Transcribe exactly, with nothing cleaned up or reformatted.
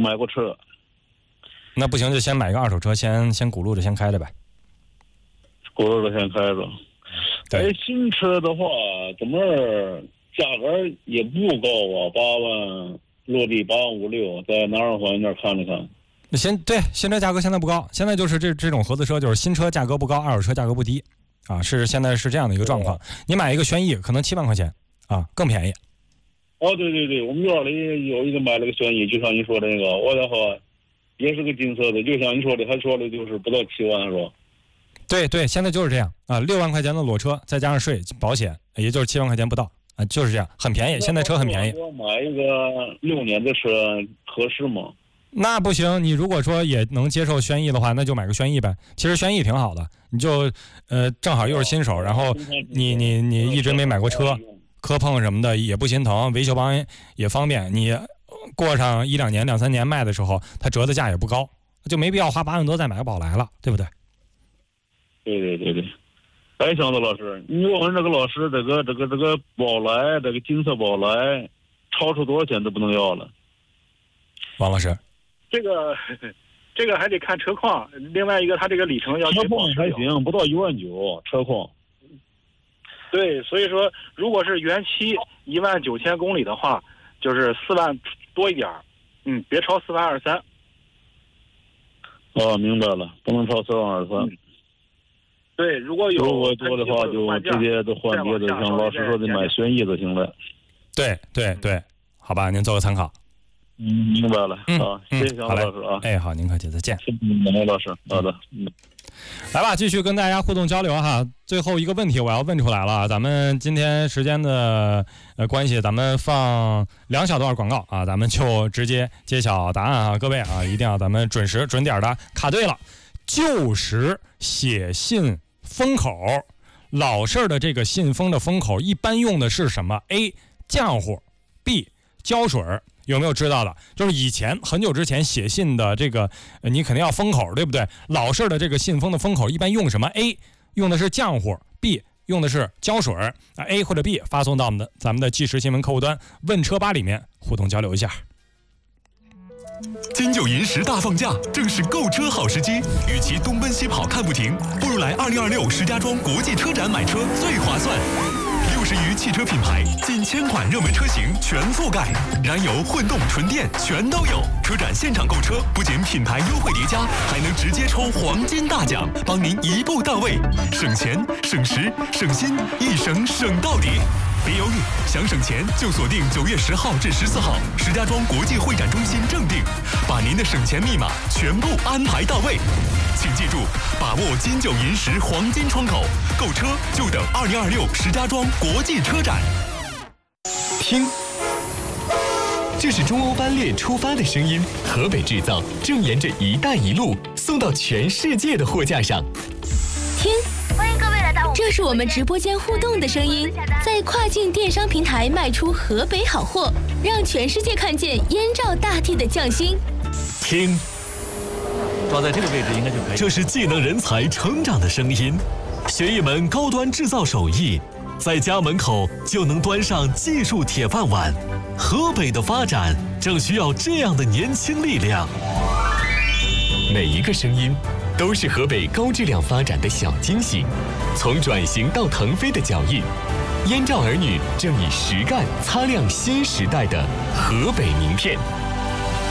买过车。 那不行，就先买个二手车，先先轱辘着先开着呗。 轱辘着先开着。哎，新车的话，怎么价格也不高啊？八万落地八万五六，在南二环那儿看了看。 先对，新车价格现在不高，现在就是这这种合资车，就是新车价格不高，二手车价格不低，啊，是现在是这样的一个状况。你买一个轩逸，可能七万块钱啊，更便宜。 哦，对对对，我们院里有一个买了个轩逸，就像你说的那个，我的话也是个金色的，就像你说的，他说的就是不到七万是吧？ 对对，现在就是这样啊，六万块钱的裸车，再加上税保险，也就是七万块钱不到啊，就是这样，很便宜。现在车很便宜。 我买一个六年的车合适吗？ 那不行，你如果说也能接受轩逸的话，那就买个轩逸呗。其实轩逸挺好的，你就呃正好又是新手，然后你你你一直没买过车，磕碰什么的也不心疼，维修保养也方便。你过上一两年、两三年卖的时候，它折的价也不高，就没必要花八万多再买个宝来了，对不对？ 对对对对。哎，祥子老师，你问问这个老师，这个这个这个宝来，这个金色宝来，超出多少钱都不能要了？ 王老师。 这个这个还得看车况，另外一个它这个里程要车况还行，不到一万九车况。 对，所以说如果是原漆一万九千公里的话，就是四万多一点嗯，别超四万二三。 哦，明白了，不能超四万二三。 嗯、对，如果有如果多的话，就直接都换别的，像老师说的买轩逸就行了。 对对对，好吧，您做个参考。 嗯，明白了。嗯、啊，谢谢杨老师啊。 哎，好，您客气，再见。 谢谢杨老师，好的。嗯， 来吧，继续跟大家互动交流哈。最后一个问题我要问出来了，咱们今天时间的呃关系，咱们放两小段广告啊，咱们就直接揭晓答案啊，各位啊，一定要咱们准时准点的卡对了。旧时写信封口，老式的这个信封的封口一般用的是什么 ？A. 浆糊 ，B. 胶水。有没有知道的？就是以前很久之前写信的这个，呃、你肯定要封口，对不对？老式的这个信封的封口一般用什么 ？A. 用的是浆糊 ，B. 用的是胶水。啊 ，A 或者 B 发送到我们的咱们的即时新闻客户端问车吧里面互动交流一下。 金九银十大放假，正是购车好时机。与其东奔西跑看不停，不如来二零二六石家庄国际车展买车最划算。六十余汽车品牌，近千款热门车型全覆盖，燃油、混动、纯电全都有。车展现场购车，不仅品牌优惠叠加，还能直接抽黄金大奖，帮您一步到位，省钱、省时、省心，一省省到底。别犹豫，想省钱就锁定九月十号至十四号石家庄国际会展中心正定，把您的省钱密码全部安排到位。请记住，把握金九银十黄金窗口，购车就等二零二六石家庄国际车展。 听，这是中欧班列出发的声音，河北制造正沿着“一带一路”送到全世界的货架上。 听，欢迎各位来到我，这是我们直播间互动的声音，在跨境电商平台卖出河北好货，让全世界看见燕赵大地的匠心。 听， 抓在这个位置应该就可以。 这是技能人才成长的声音，学一门高端制造手艺，在家门口就能端上技术铁饭碗。河北的发展正需要这样的年轻力量。每一个声音都是河北高质量发展的小惊喜，从转型到腾飞的脚印，燕赵儿女正以实干擦亮新时代的河北名片。